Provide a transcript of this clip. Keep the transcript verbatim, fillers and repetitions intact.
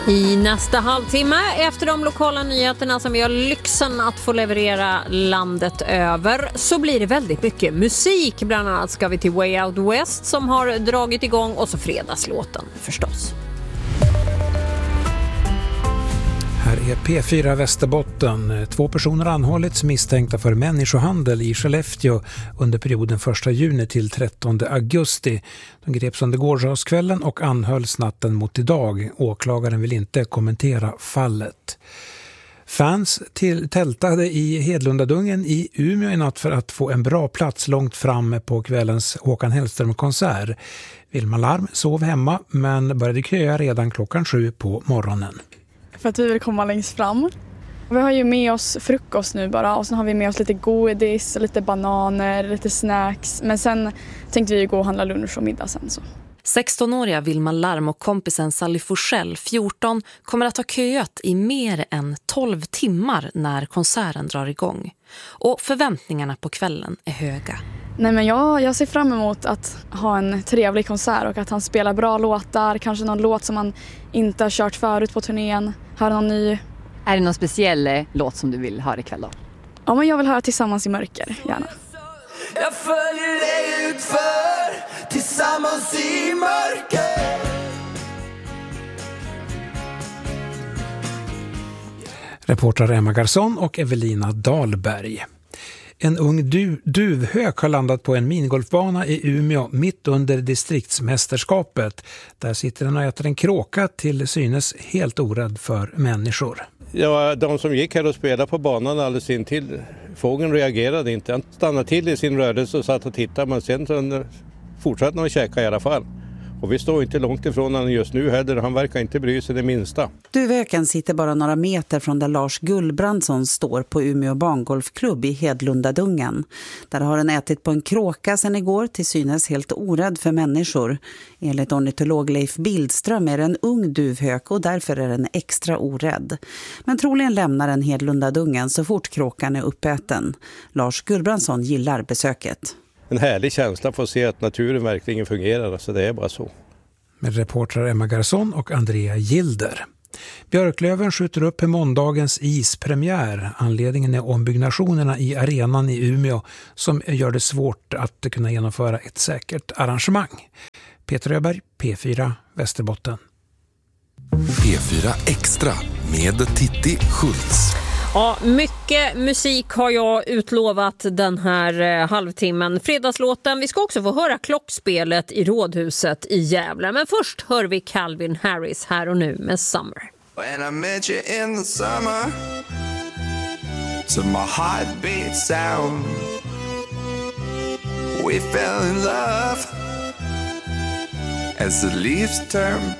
I nästa halvtimme efter de lokala nyheterna som vi har lyxen att få leverera landet över så blir det väldigt mycket musik. Bland annat ska vi till Way Out West som har dragit igång och så fredagslåten förstås. Här är P fyra Västerbotten. Två personer anhållits misstänkta för människohandel i Skellefteå under perioden första juni till trettonde augusti. De greps under gårdagskvällen och anhölls natten mot idag. Åklagaren vill inte kommentera fallet. Fans till, tältade i Hedlundadungen i Umeå i natt för att få en bra plats långt fram på kvällens Håkan Hellström-konsert. Vilma Larm sov hemma men började köa redan klockan sju på morgonen. För att vi vill komma längst fram. Vi har ju med oss frukost nu bara och sen har vi med oss lite godis, lite bananer, lite snacks. Men sen tänkte vi gå och handla lunch och middag sen så. sexton-åriga Vilma Larm och kompisen Sally Forsell, fjorton, kommer att ha köat i mer än tolv timmar när konserten drar igång. Och förväntningarna på kvällen är höga. Nej men jag, jag ser fram emot att ha en trevlig konsert och att han spelar bra låtar. Kanske någon låt som han inte har kört förut på turnén. Har någon ny. Är det någon speciell låt som du vill höra ikväll då? Ja men jag vill höra Tillsammans i mörker, gärna. Jag följer dig ut för Tillsammans i mörker. Reportrar Emma Garson och Evelina Dahlberg. En ung du- duvhök har landat på en minigolfbana i Umeå mitt under distriktsmästerskapet. Där sitter den och äter en kråka till synes helt orädd för människor. Ja, de som gick här och spelade på banan alldeles in till fågeln reagerade inte. Han stannade till i sin rörelse och satt och tittade, men sen fortsatte han att käka i alla fall. Och vi står inte långt ifrån honom just nu heller. Han verkar inte bry sig det minsta. Duvhöken sitter bara några meter från där Lars Gullbrandsson står på Umeå bangolfklubb i Hedlundadungen. Där har den ätit på en kråka sedan igår till synes helt orädd för människor. Enligt ornitolog Leif Bildström är det en ung duvhök och därför är den extra orädd. Men troligen lämnar den Hedlundadungen så fort kråkan är uppäten. Lars Gullbrandsson gillar besöket. En härlig känsla för att se att naturen verkligen fungerar, så det är bara så. Med reportrar Emma Garson och Andrea Gilder. Björklöven skjuter upp på måndagens ispremiär. Anledningen är ombyggnationerna i arenan i Umeå som gör det svårt att kunna genomföra ett säkert arrangemang. Peter Öberg, P fyra Västerbotten. P fyra Extra med Titti Schultz. Ja, mycket musik har jag utlovat den här eh, halvtimmen. Fredagslåten. Vi ska också få höra klockspelet i Rådhuset i Gävle. Men först hör vi Calvin Harris här och nu med Summer. When I met you in the summer, to my heartbeat sound, we fell in love as the leaves turn